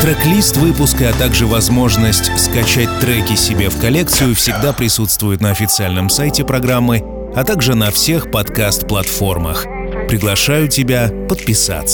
Трек-лист выпуска, а также возможность скачать треки себе в коллекцию всегда присутствуют на официальном сайте программы, а также на всех подкаст-платформах. Приглашаю тебя подписаться.